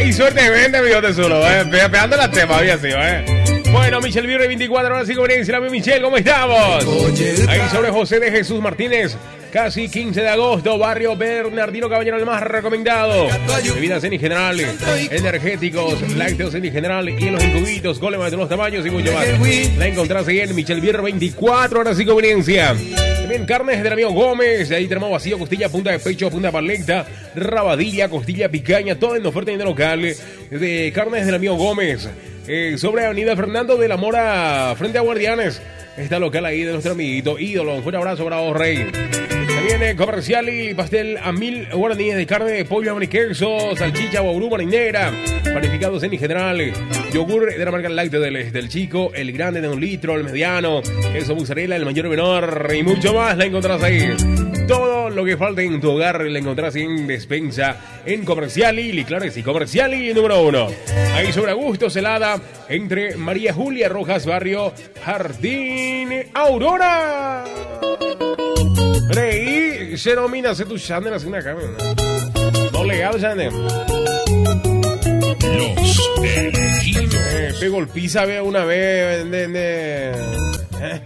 Y suerte vende, mi de solo, pegando las temas, había sido, Bueno, Michelle Virre 24 horas y conveniencia. La Michelle, ¿cómo estamos? Ahí sobre José de Jesús Martínez. Casi 15 de agosto, barrio Bernardino Caballero, el más recomendado. Bebidas en general, energéticos, lácteos en general, y en los incubitos, golemas de los tamaños y mucho más. La encontrás ahí en Michelle Virre 24 horas y conveniencia. También carnes del amigo Gómez, de ahí tenemos vacío, costilla, punta de pecho, punta de paleta, rabadilla, costilla, picaña, todo en oferta en el local de carnes del amigo Gómez. Sobre Avenida Fernando de la Mora, frente a Guardianes. Está local ahí de nuestro amiguito ídolo. Un fuerte abrazo, bravo rey. También comercial y pastel a 1000 guaraníes de carne de pollo, jamón y queso, salchicha, baurú, marinera, panificados en general, yogur de la marca láctea del chico, el grande de 1 litro, el mediano, queso mozzarella, el mayor y menor y mucho más la encontrás ahí. Todo lo que falta en tu hogar la encontrás en despensa en Comercial y claro que sí, Comercial y número 1. Ahí sobre Augusto Celada, entre María Julia Rojas, barrio Jardín Aurora. Rey, se nomina tu channel así una cámara. No legal, channel. Los elegidos. Pegó el pizza una vez.